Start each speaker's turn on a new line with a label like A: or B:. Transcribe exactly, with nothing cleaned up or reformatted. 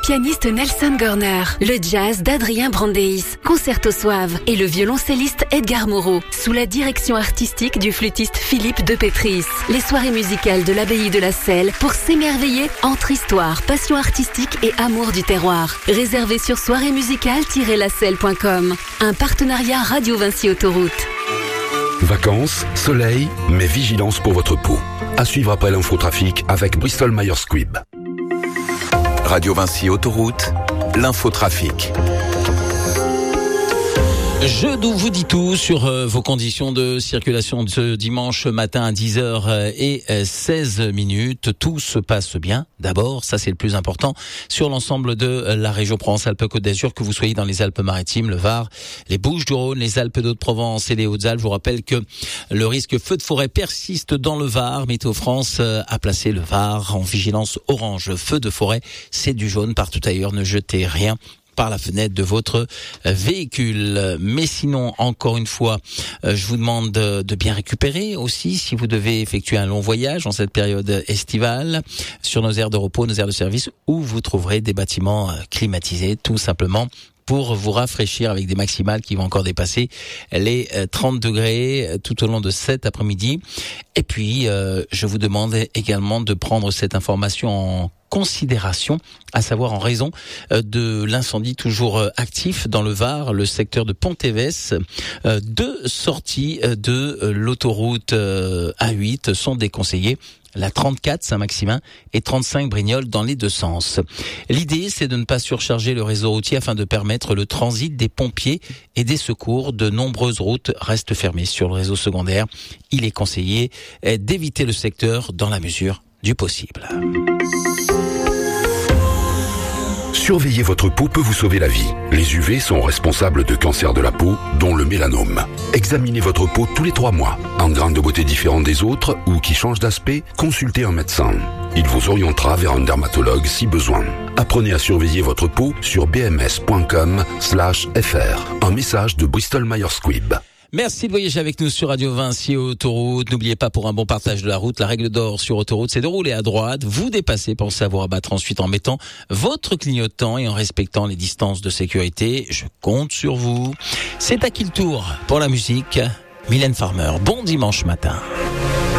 A: Pianiste Nelson Gorner, le jazz d'Adrien Brandeis, Concerto Suave et le violoncelliste Edgar Moreau, sous la direction artistique du flûtiste Philippe de Pétris. Les soirées musicales de l'abbaye de la Selle pour s'émerveiller entre histoire, passion artistique et amour du terroir. Réservé sur soirée musicale tiret la selle point com. Un partenariat Radio Vinci Autoroute.
B: Vacances, soleil, mais vigilance pour votre peau. À suivre après l'infotrafic avec Bristol Myers Squibb.
C: Radio Vinci Autoroute, l'infotrafic.
D: Je vous dis tout sur euh, vos conditions de circulation de ce dimanche matin à dix heures seize minutes. Tout se passe bien. D'abord, ça c'est le plus important, sur l'ensemble de la région Provence-Alpes-Côte d'Azur, que vous soyez dans les Alpes-Maritimes, le Var, les Bouches-du-Rhône, les Alpes d'Haute-Provence et les Hautes-Alpes. Je vous rappelle que le risque feu de forêt persiste dans le Var. Météo France a placé le Var en vigilance orange. Feu de forêt, c'est du jaune partout ailleurs. Ne jetez rien par la fenêtre de votre véhicule. Mais sinon, encore une fois, je vous demande de bien récupérer aussi si vous devez effectuer un long voyage en cette période estivale sur nos aires de repos, nos aires de service, où vous trouverez des bâtiments climatisés, tout simplement, pour vous rafraîchir avec des maximales qui vont encore dépasser les trente degrés tout au long de cet après-midi. Et puis, euh, je vous demande également de prendre cette information en considération, à savoir en raison de l'incendie toujours actif dans le Var, le secteur de Pontévès. Deux sorties de l'autoroute A huit sont déconseillées. La trente-quatre Saint-Maximin et trente-cinq Brignoles dans les deux sens. L'idée, c'est de ne pas surcharger le réseau routier afin de permettre le transit des pompiers et des secours. De nombreuses routes restent fermées sur le réseau secondaire. Il est conseillé d'éviter le secteur dans la mesure du possible.
B: Surveiller votre peau peut vous sauver la vie. Les U V sont responsables de cancers de la peau, dont le mélanome. Examinez votre peau tous les trois mois. En grains de beauté différents des autres ou qui changent d'aspect, consultez un médecin. Il vous orientera vers un dermatologue si besoin. Apprenez à surveiller votre peau sur bms.com slash fr. Un message de Bristol Myers Squibb.
D: Merci de voyager avec nous sur Radio Vinci Autoroute. N'oubliez pas, pour un bon partage de la route, la règle d'or sur autoroute, c'est de rouler à droite. Vous dépassez, pensez à vous rabattre ensuite en mettant votre clignotant et en respectant les distances de sécurité. Je compte sur vous. C'est à qui le tour pour la musique? Mylène Farmer. Bon dimanche matin.